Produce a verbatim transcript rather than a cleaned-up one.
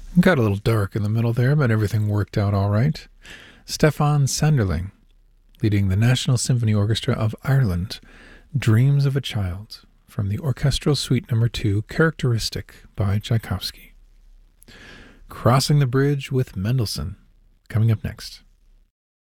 Got a little dark in the middle there, but everything worked out all right. Stefan Sanderling, leading the National Symphony Orchestra of Ireland, Dreams of a Child, from the Orchestral Suite Number two, Characteristic by Tchaikovsky. Crossing the Bridge with Mendelssohn, coming up next.